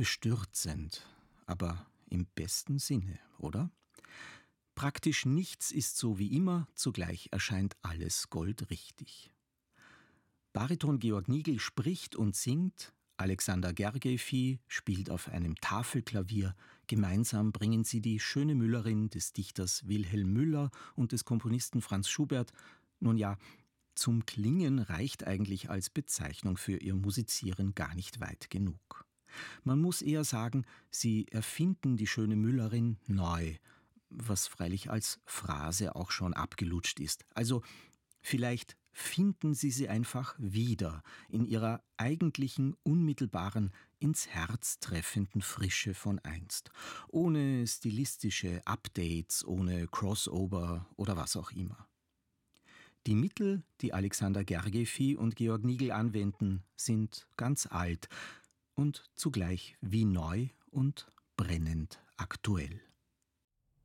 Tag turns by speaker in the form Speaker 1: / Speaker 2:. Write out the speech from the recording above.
Speaker 1: bestürzend, aber im besten Sinne, oder? Praktisch nichts ist so wie immer, zugleich erscheint alles goldrichtig. Bariton Georg Nigl spricht und singt, Alexander Gergiev spielt auf einem Tafelklavier, gemeinsam bringen sie die schöne Müllerin des Dichters Wilhelm Müller und des Komponisten Franz Schubert, nun ja, zum Klingen reicht eigentlich als Bezeichnung für ihr Musizieren gar nicht weit genug. Man muss eher sagen, sie erfinden die schöne Müllerin neu, was freilich als Phrase auch schon abgelutscht ist. Also vielleicht finden sie einfach wieder in ihrer eigentlichen, unmittelbaren, ins Herz treffenden Frische von einst. Ohne stilistische Updates, ohne Crossover oder was auch immer. Die Mittel, die Alexander Gergiev und Georg Nigl anwenden, sind ganz alt und zugleich wie neu und brennend aktuell.